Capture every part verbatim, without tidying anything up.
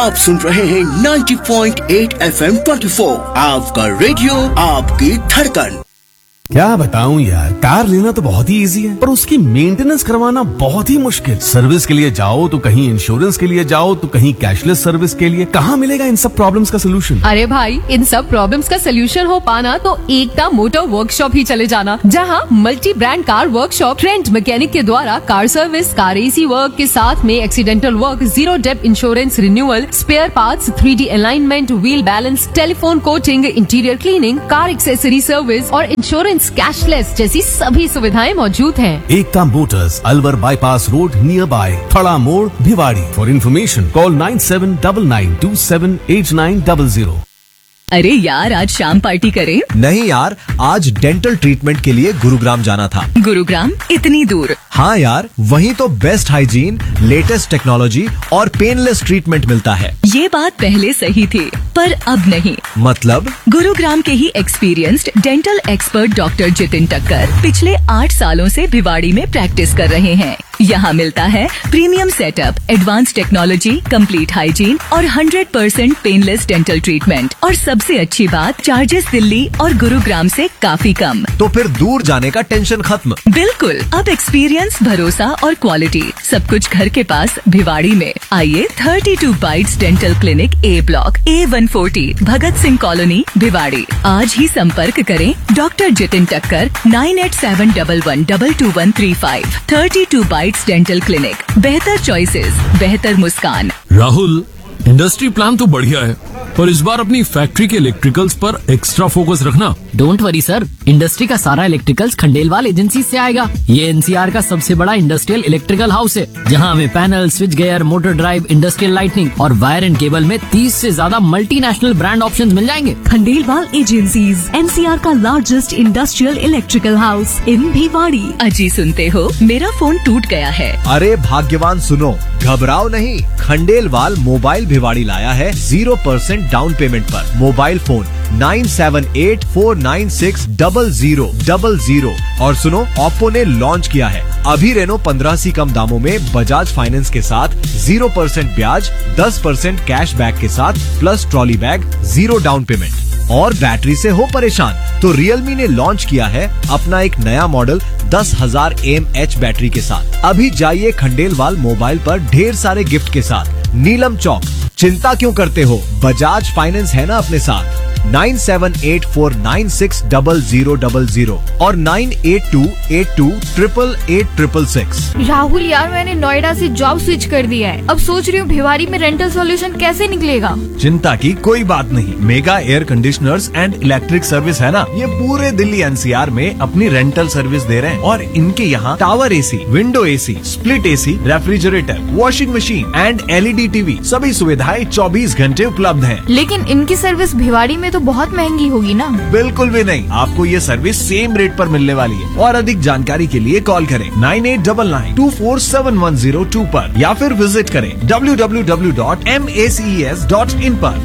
आप सुन रहे हैं नब्बे पॉइंट आठ एफ एम चौबीस, आपका रेडियो आपकी धड़कन। क्या बताऊं यार, कार लेना तो बहुत ही इजी है पर उसकी मेंटेनेंस करवाना बहुत ही मुश्किल। सर्विस के लिए जाओ तो कहीं इंश्योरेंस के लिए जाओ तो कहीं कैशलेस सर्विस के लिए। कहाँ मिलेगा इन सब प्रॉब्लम्स का सोल्यूशन? अरे भाई, इन सब प्रॉब्लम्स का सोल्यूशन हो पाना तो एकता मोटर वर्कशॉप ही चले जाना, जहाँ multi brand car workshop trend mechanic के द्वारा car service, car AC work के साथ में accidental work, zero depth insurance renewal, spare parts, three D alignment, wheel balance, telephone coating, interior cleaning, car accessory service और insurance cashless जैसी सभी सुविधाएं मौजूद हैं। एकता Motors, Alwar bypass road, near by थड़ा मोड़, Bhiwadi. For information call nine seven nine nine to seven eight nine zero zero. अरे यार, आज शाम पार्टी करें? नहीं यार, आज डेंटल ट्रीटमेंट के लिए गुरुग्राम जाना था। गुरुग्राम इतनी दूर? हाँ यार, वहीं तो बेस्ट हाइजीन, लेटेस्ट टेक्नोलॉजी और पेनलेस ट्रीटमेंट मिलता है। ये बात पहले सही थी पर अब नहीं। मतलब? गुरुग्राम के ही experienced dental expert doctor Jitin टक्कर पिछले आठ सालों से भिवाड़ी में प्रैक्टिस कर रहे हैं। यहाँ मिलता है premium setup, advance technology, complete hygiene और hundred percent painless dental treatment. और सबसे अच्छी बात, चार्जेस दिल्ली और गुरुग्राम से काफी कम। तो फिर दूर जाने का टेंशन खत्म। बिल्कुल, अब एक्सपीरियंस, भरोसा और क्वालिटी सब कुछ घर के पास भिवाड़ी में। आइए, thirty two bytes dental clinic, ए ब्लॉक, ए one forty, Bhagat Singh colony, Bhiwadi. आज ही संपर्क करें डॉक्टर जितिन टक्कर, nine eight seven one one double two one three five. Thirty two bytes dental clinic, बेहतर चॉइसेस, बेहतर मुस्कान। राहुल, इंडस्ट्री प्लान तो बढ़िया है पर इस बार अपनी फैक्ट्री के इलेक्ट्रिकल्स पर एक्स्ट्रा फोकस रखना। डोंट वरी सर, इंडस्ट्री का सारा इलेक्ट्रिकल्स खंडेलवाल एजेंसी से आएगा। ये एनसीआर का सबसे बड़ा इंडस्ट्रियल इलेक्ट्रिकल हाउस है, जहां हमें panel, switch gear, motor drive, industrial lightning और वायर एंड केबल में तीस से ज्यादा मल्टीनेशनल ब्रांड ऑप्शंस मिल जाएंगे। खंडेलवाल एजेंसीज, एनसीआर का largest industrial electrical house in Bhiwadi. अजी सुनते हो, मेरा फोन टूट गया है। अरे भाग्यवान सुनो, घबराओ नहीं, खंडेलवाल मोबाइल भिवाड़ी लाया है जीरो परसेंट डाउन पेमेंट पर। Mobile phone nine seven eight four nine six double zero double zero. और सुनो, ओप्पो ने लॉन्च किया है अभी रेनो पंद्रह सी कम दामों में बजाज फाइनेंस के साथ जीरो परसेंट ब्याज, दस परसेंट कैश बैक के साथ plus trolley bag, zero down payment. और बैटरी से हो परेशान तो रियलमी ने लॉन्च किया है अपना एक नया मॉडल दस हजार एम एच बैटरी के साथ। अभी जाइए खंडेलवाल मोबाइल पर ढेर सारे गिफ्ट के साथ। नीलम चौक, चिंता क्यों करते हो, बजाज फाइनेंस है ना अपने साथ। Nine seven eight four nine six double zero double zero और nine eight to eight to triple eight triple six. Rahul यार, मैंने नोएडा से जॉब स्विच कर दिया है। अब सोच रही हूँ भिवाड़ी में रेंटल सॉल्यूशन कैसे निकलेगा। चिंता की कोई बात नहीं, mega air conditioners and electric service है ना, ये पूरे दिल्ली एनसीआर में अपनी रेंटल सर्विस दे रहे हैं। और इनके यहाँ tower AC, window AC, split AC, refrigerator, washing machine and LED TV सभी सुविधाएं चौबीस घंटे उपलब्ध हैं। लेकिन इनकी सर्विस भिवाड़ी में तो बहुत महंगी होगी ना। बिल्कुल भी नहीं, आपको ये सर्विस सेम रेट पर मिलने वाली है। और अधिक जानकारी के लिए कॉल करें nine eight double nine to four seven one zero to पर या फिर विजिट करें W W W dot M A C S dot in पर।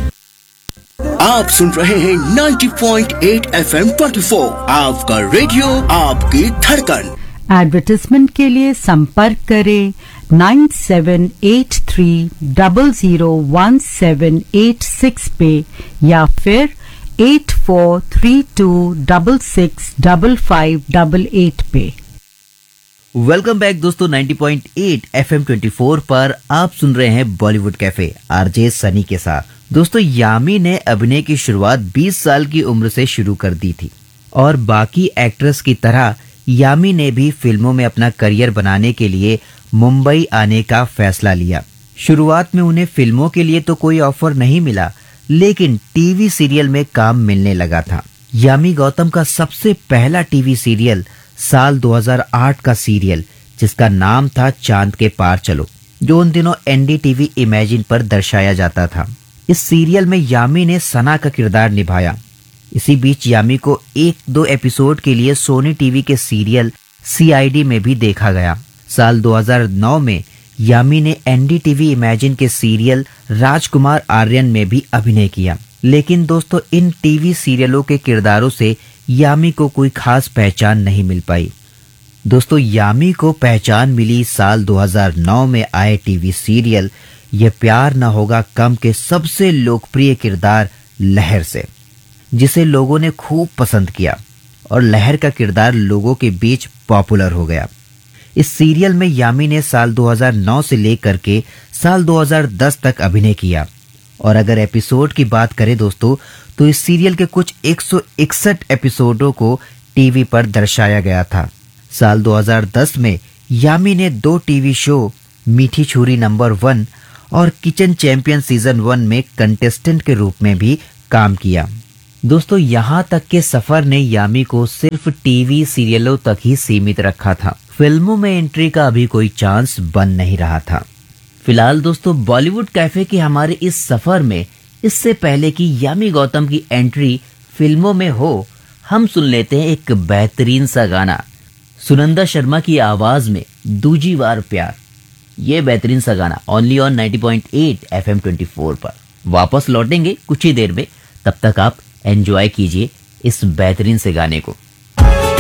आप सुन रहे हैं नब्बे पॉइंट आठ एफ एम चौबीस, आपका रेडियो आपकी धड़कन। एडवर्टाइजमेंट के लिए संपर्क करें nine seven eight three double zero one seven eight six पे या फिर eight four three to double six double five double eight पे। वेलकम बैक दोस्तों, नब्बे पॉइंट आठ एफ एम चौबीस पर आप सुन रहे हैं बॉलीवुड कैफे आरजे सनी के साथ। दोस्तों, यामी ने अभिनय की शुरुआत बीस साल की उम्र से शुरू कर दी थी और बाकी एक्ट्रेस की तरह यामी ने भी फिल्मों में अपना करियर बनाने के लिए मुंबई आने का फैसला लिया। शुरुआत में उन्हें फिल्मों के लिए तो कोई ऑफर नहीं मिला, लेकिन टीवी सीरियल में काम मिलने लगा था। यामी गौतम का सबसे पहला टीवी सीरियल साल दो हज़ार आठ का सीरियल, जिसका नाम था चांद के पार चलो, जो उन दिनों एनडीटीवी इमेजिन पर दर्शाया जाता था। इस सीरियल में यामी ने सना का किरदार निभाया। इसी बीच यामी को एक दो एपिसोड के लिए सोनी टीवी के सीरियल सीआईडी में भी देखा गया। साल दो हज़ार नौ में यामी ने एनडीटीवी इमेजिन के सीरियल राजकुमार आर्यन में भी अभिनय किया। लेकिन दोस्तों, इन टीवी सीरियलों के किरदारों से यामी को कोई खास पहचान नहीं मिल पाई। दोस्तों, यामी को पहचान मिली साल दो हज़ार नौ में आए टीवी सीरियल ये प्यार न होगा कम के सबसे लोकप्रिय किरदार लहर से, जिसे लोगों ने खूब पसंद किया और लहर का किरदार लोगों के बीच पॉपुलर हो गया। इस सीरियल में यामी ने साल दो हज़ार नौ से लेकर के साल दो हज़ार दस तक अभिनय किया और अगर एपिसोड की बात करें दोस्तों, तो इस सीरियल के कुछ एक सौ इकसठ एपिसोडों को टीवी पर दर्शाया गया था। साल दो हज़ार दस में यामी ने दो टीवी शो मीठी छुरी नंबर वन और किचन चैंपियन सीजन वन में कंटेस्टेंट के रूप में भी काम किया। दोस्तों, यहाँ तक के सफर ने यामी को सिर्फ टीवी सीरियलों तक ही सीमित रखा था। फिल्मों में एंट्री का अभी कोई चांस बन नहीं रहा था। फिलहाल दोस्तों, बॉलीवुड कैफे के हमारे इस सफर में इससे पहले कि यामी गौतम की एंट्री फिल्मों में हो, हम सुन लेते हैं एक बेहतरीन सा गाना सुनंदा शर्मा की आवाज में, दूजी बार प्यार। ये बेहतरीन सा गाना only on ninety point eight F M twenty four पर। वापस लौटेंगे कुछ ही देर में, तब तक आप एंजॉय कीजिए इस बेहतरीन से गाने को।